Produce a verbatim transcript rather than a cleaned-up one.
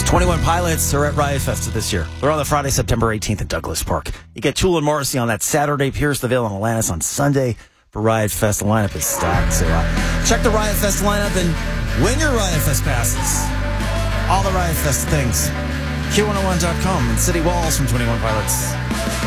So twenty-one Pilots are at Riot Fest this year. They're on the Friday, September eighteenth at Douglas Park. You get Tool and Morrissey on that Saturday, Pierce the Veil and Atlantis on Sunday for Riot Fest. The lineup is stacked. So uh, check the Riot Fest lineup and win your Riot Fest passes. All the Riot Fest things. Q one oh one dot com and City Walls from twenty-one Pilots.